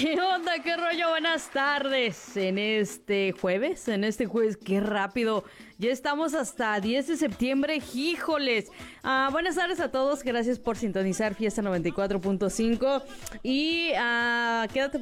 ¿Qué onda? ¿Qué rollo? Buenas tardes. En este jueves, qué rápido. Ya estamos hasta 10 de septiembre. ¡Híjoles! Buenas tardes a todos. Gracias por sintonizar Fiesta 94.5. Y quédate